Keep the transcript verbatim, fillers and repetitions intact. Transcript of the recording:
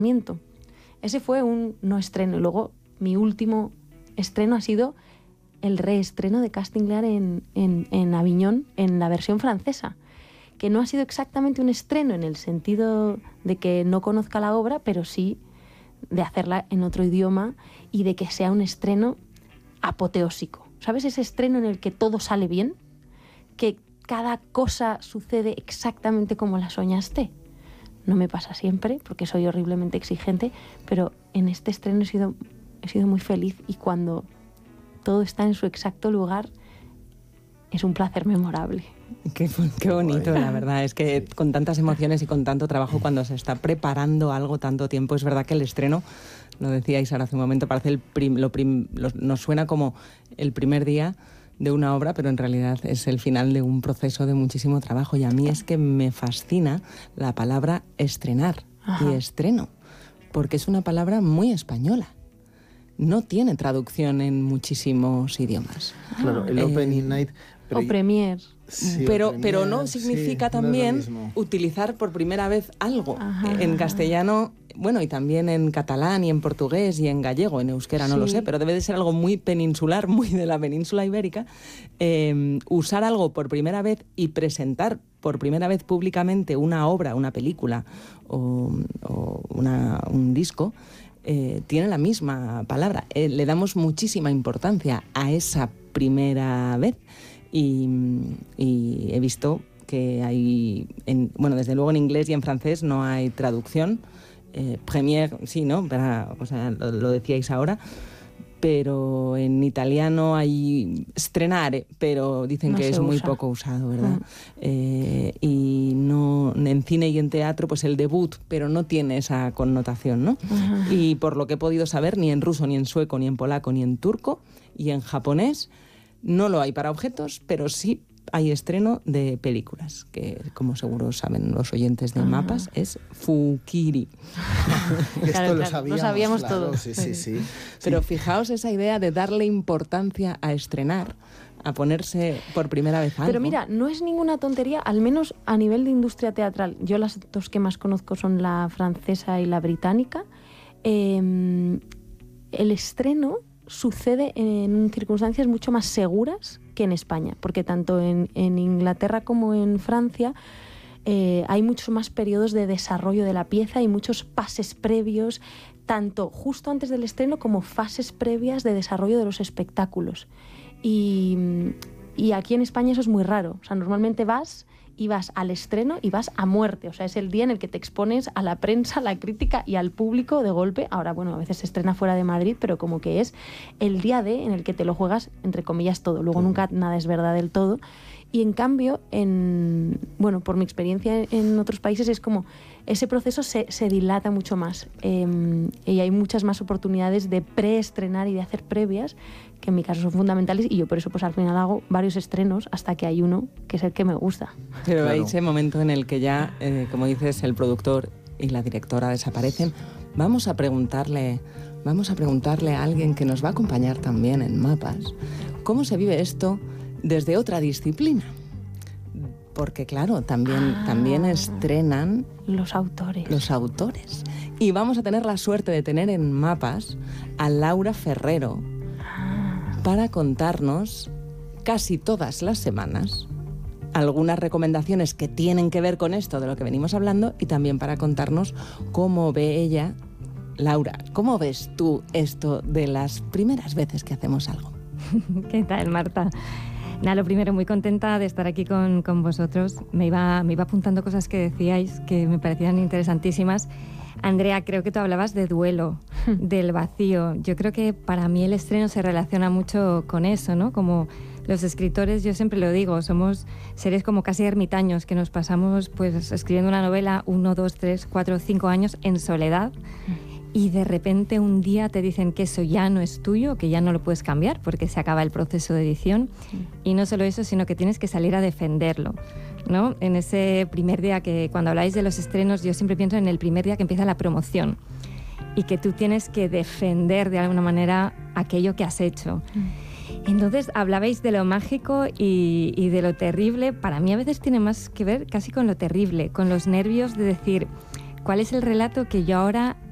Ese fue un no estreno. Y luego mi último estreno ha sido el reestreno de Castiglione en, en, en Aviñón, en la versión francesa, que no ha sido exactamente un estreno en el sentido de que no conozca la obra, pero sí de hacerla en otro idioma y de que sea un estreno apoteósico. ¿Sabes? Ese estreno en el que todo sale bien, que cada cosa sucede exactamente como la soñaste. No me pasa siempre, porque soy horriblemente exigente, pero en este estreno he sido, he sido muy feliz, y cuando todo está en su exacto lugar, es un placer memorable. Qué, qué bonito, la verdad. Es que con tantas emociones y con tanto trabajo, cuando se está preparando algo tanto tiempo, es verdad que el estreno, lo decíais ahora hace un momento, parece el prim, lo prim, lo, nos suena como el primer día de una obra, pero en realidad es el final de un proceso de muchísimo trabajo. Y a mí es que me fascina la palabra estrenar. Ajá. Y estreno, porque es una palabra muy española. No tiene traducción en muchísimos idiomas. Claro, el eh, opening night... O premier. Sí, pero, premier, pero no significa sí, también no utilizar por primera vez algo. Ajá, en castellano, bueno, y también en catalán y en portugués y en gallego, en euskera no sí. lo sé, pero debe de ser algo muy peninsular, muy de la península ibérica. Eh, usar algo por primera vez y presentar por primera vez públicamente una obra, una película o, o una, un disco, eh, tiene la misma palabra. Eh, le damos muchísima importancia a esa primera vez. Y, y he visto que hay, en, bueno, desde luego en inglés y en francés no hay traducción. Eh, premier, sí, ¿no? Para, o sea, lo, lo decíais ahora. Pero en italiano hay strenare, pero dicen no que es usa. muy poco usado, ¿verdad? Mm. Eh, y no, en cine y en teatro, pues el debut, pero no tiene esa connotación, ¿no? Ajá. Y por lo que he podido saber, ni en ruso, ni en sueco, ni en polaco, ni en turco, y en japonés, no lo hay para objetos, pero sí hay estreno de películas, que como seguro saben los oyentes de Mapas, es Fukiri. Esto claro, lo claro, sabíamos, lo sabíamos claro, todo. Sí, sí, sí. Pero sí. fijaos esa idea de darle importancia a estrenar, a ponerse por primera vez algo. Pero mira, no es ninguna tontería, al menos a nivel de industria teatral. Yo las dos que más conozco son la francesa y la británica. Eh, el estreno sucede en circunstancias mucho más seguras que en España, porque tanto en, en Inglaterra como en Francia eh, hay muchos más periodos de desarrollo de la pieza y muchos pases previos, tanto justo antes del estreno como fases previas de desarrollo de los espectáculos. Y, y aquí en España eso es muy raro. O sea, normalmente vas y vas al estreno y vas a muerte. O sea, es el día en el que te expones a la prensa, a la crítica y al público de golpe. Ahora, bueno, a veces se estrena fuera de Madrid, pero como que es el día de en el que te lo juegas, entre comillas, todo. Luego nunca nada es verdad del todo. Y en cambio, en, bueno, por mi experiencia en otros países, es como ese proceso se, se dilata mucho más. Eh, y hay muchas más oportunidades de preestrenar y de hacer previas, que en mi caso son fundamentales, y yo por eso pues al final hago varios estrenos hasta que hay uno que es el que me gusta. Pero claro. hay ese momento en el que ya, eh, como dices, el productor y la directora desaparecen. Vamos a preguntarle, vamos a preguntarle a alguien que nos va a acompañar también en Mapas, ¿cómo se vive esto desde otra disciplina? Porque claro, también, ah, también estrenan los autores. Los autores. Y vamos a tener la suerte de tener en Mapas a Laura Ferrero ah. para contarnos casi todas las semanas algunas recomendaciones que tienen que ver con esto de lo que venimos hablando, y también para contarnos cómo ve ella. Laura, ¿cómo ves tú esto de las primeras veces que hacemos algo? ¿Qué tal, Marta? Nada, lo primero, muy contenta de estar aquí con, con vosotros. Me iba, me iba apuntando cosas que decíais que me parecían interesantísimas. Andrea, creo que tú hablabas de duelo, del vacío. Yo creo que para mí el estreno se relaciona mucho con eso, ¿no? Como los escritores, yo siempre lo digo, somos seres como casi ermitaños, que nos pasamos pues escribiendo una novela uno, dos, tres, cuatro, cinco años en soledad. Y de repente un día te dicen que eso ya no es tuyo, que ya no lo puedes cambiar porque se acaba el proceso de edición. Sí. Y no solo eso, sino que tienes que salir a defenderlo, ¿no? En ese primer día que, cuando habláis de los estrenos, yo siempre pienso en el primer día que empieza la promoción y que tú tienes que defender de alguna manera aquello que has hecho. Mm. Entonces hablabais de lo mágico y, y de lo terrible. Para mí a veces tiene más que ver casi con lo terrible, con los nervios de decir, ¿cuál es el relato que yo ahora